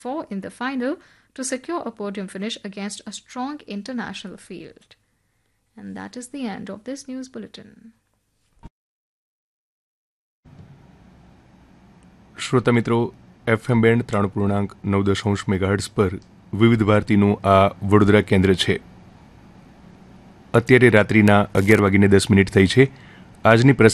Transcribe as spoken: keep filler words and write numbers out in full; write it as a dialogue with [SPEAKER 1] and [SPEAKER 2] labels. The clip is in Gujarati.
[SPEAKER 1] four in the final to secure a podium finish against a strong international field. And that is the end of this news bulletin.
[SPEAKER 2] શ્રોતા મિત્રો, એફએમ બેન્ડ ત્રણ પૂર્ણાંક નવ દશાંશ મેગાહર્ટ્ઝ પર વિવિધ ભારતીનું આ વડોદરા કેન્દ્ર છે. અત્યારે રાત્રિના અગિયાર વાગીને દસ મિનિટ થઈ છે. આજની